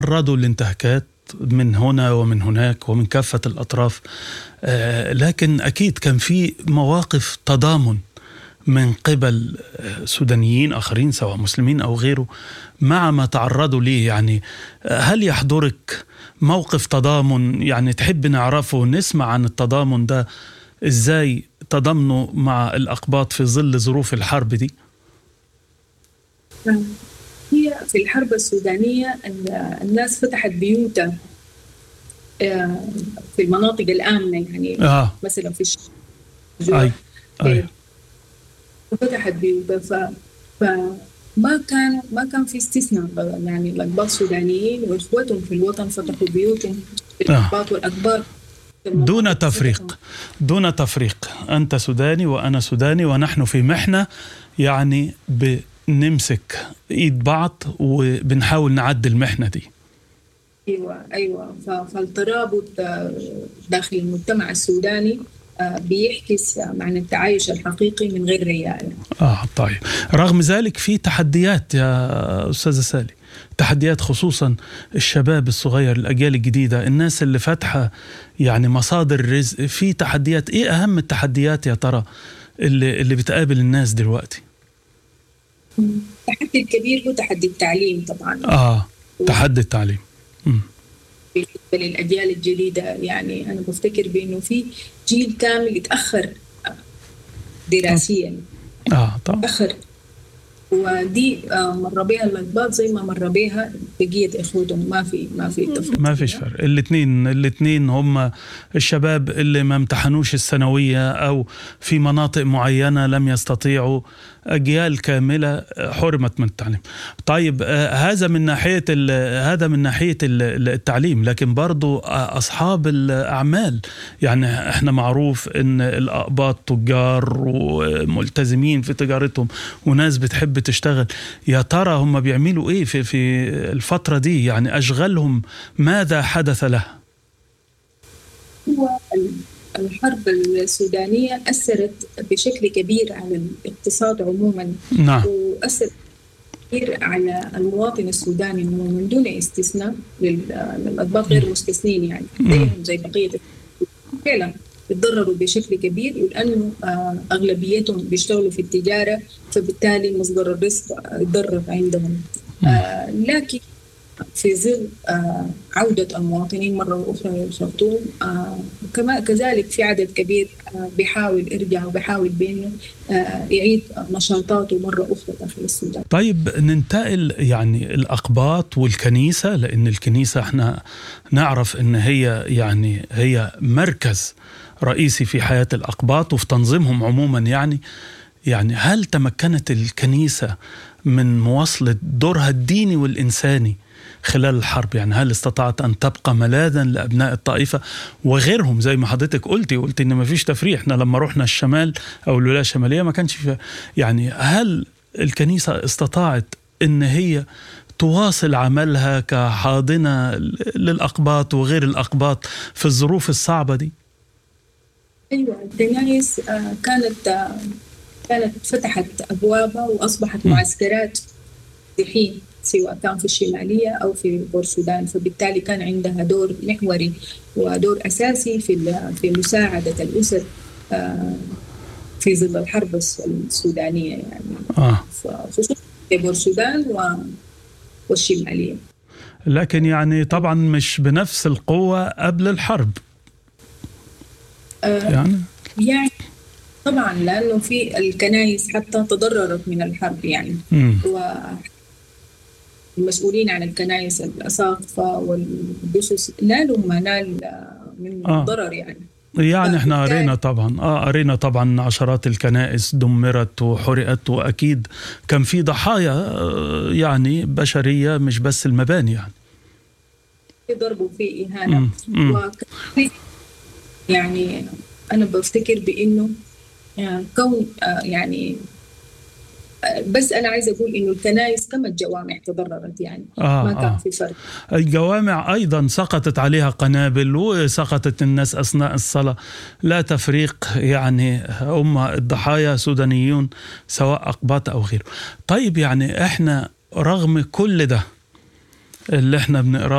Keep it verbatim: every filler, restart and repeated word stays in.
تعرضوا لانتهاكات من هنا ومن هناك ومن كافة الأطراف، آه لكن أكيد كان في مواقف تضامن من قبل سودانيين آخرين سواء مسلمين أو غيره مع ما تعرضوا ليه. يعني هل يحضرك موقف تضامن يعني تحب نعرفه ونسمع عن التضامن ده، إزاي تضامنوا مع الأقباط في ظل ظروف الحرب دي؟ هي في الحرب السودانية الناس فتحت بيوتها في المناطق الآمنة، يعني آه. مثلا في الشجوع أي. أي. فتحت بيوتها، ف... فما كان ما كان في استثناء، يعني الأقباط السودانيين وإخوتهم في الوطن فتحوا بيوتهم في الأقباط آه. والأكبار دون تفريق دون تفريق أنت سوداني وأنا سوداني ونحن في محنة، يعني بنمسك إيد بعض وبنحاول نعدي المحنة دي. أيوة أيوة فالترابط داخل المجتمع السوداني بيحكس معنى التعايش الحقيقي من غير رياء. آه طيب، رغم ذلك في تحديات يا أستاذة سالي، تحديات خصوصا الشباب الصغير، الأجيال الجديدة، الناس اللي فاتحة يعني مصادر الرزق، في تحديات. إيه أهم التحديات يا ترى اللي, اللي بتقابل الناس دلوقتي؟ التحدي الكبير هو تحدي التعليم طبعا. آه تحدي التعليم. م. بالنسبة للأجيال الجديدة، يعني أنا بفتكر بأنه في جيل كامل يتأخر دراسيا. آه طبعا. تأخر، ودي مر بها الأقباط زي ما مر بها بقية إخوتهم، ما في ما في تفرق، ما فيش فرق. الاثنين الاثنين هم الشباب اللي ما امتحنوش الثانوية أو في مناطق معينة لم يستطيعوا، أجيال كاملة حرمت من التعليم. طيب آه هذا من ناحية هذا من ناحية التعليم، لكن برضو أصحاب الأعمال، يعني احنا معروف إن الأقباط تجار وملتزمين في تجارتهم وناس بتحب تشتغل. يا ترى هم بيعملوا إيه في في الفترة دي؟ يعني أشغالهم ماذا حدث لها؟ هو الحرب السودانية أثرت بشكل كبير على الاقتصاد عموما. نعم. وأثرت كبير على المواطن السوداني من دون استثناء، للأقباط غير مستثنين، يعني زيهم زي بقية فعلا يتضرروا بشكل كبير، لأنه أغلبيتهم بيشتغلوا في التجارة، فبالتالي مصدر الرزق يتضرر عندهم. آه لكن في ظل آه عودة المواطنين مرة أخرى للخرطوم، آه كما كذلك في عدد كبير آه بيحاول يرجع وبيحاول بأنه آه يعيد نشاطاته مرة أخرى داخل السودان. طيب ننتقل يعني الأقباط والكنيسة، لأن الكنيسة احنا نعرف إن هي يعني هي مركز رئيسي في حياة الأقباط وفي تنظيمهم عموما. يعني يعني هل تمكنت الكنيسة من مواصلة دورها الديني والإنساني خلال الحرب؟ يعني هل استطاعت أن تبقى ملاذا لأبناء الطائفة وغيرهم زي ما حضرتك قلتي قلتي إن ما فيش تفريق؟ احنا لما رحنا الشمال أو الولاية الشمالية ما كانش في، يعني هل الكنيسة استطاعت إن هي تواصل عملها كحاضنة للأقباط وغير الأقباط في الظروف الصعبة دي؟ أيوة، الكنائس كانت كانت فتحت أبوابها وأصبحت معسكرات دحين، سواء كان في الشمالية أو في بورسودان، فبالتالي كان عندها دور محوري ودور أساسي في في مساعدة الأسر في ظل الحرب السودانية، يعني آه. خصوصا في بورسودان والشمالية. لكن يعني طبعا مش بنفس القوة قبل الحرب. آه يعني يعني طبعا لأنه في الكنائس حتى تضررت من الحرب، يعني والمسؤولين عن الكنائس الأساقفة والجثث نالوا ما نال من آه. ضرر. يعني يعني احنا قرينا طبعا اه قرينا طبعا عشرات الكنائس دمرت وحرقت، واكيد كان في ضحايا آه يعني بشرية مش بس المباني، يعني في ضرب وفي إهانة. يعني أنا بفتكر بأنه يعني كون يعني بس أنا عايزة أقول إنه الكنائس كما الجوامع تضررت، يعني آه ما كان آه. في فرق. الجوامع أيضا سقطت عليها قنابل وسقطت الناس أثناء الصلاة، لا تفريق. يعني هم الضحايا سودانيون سواء أقباط أو غيره. طيب يعني إحنا رغم كل ده اللي إحنا بنقرأ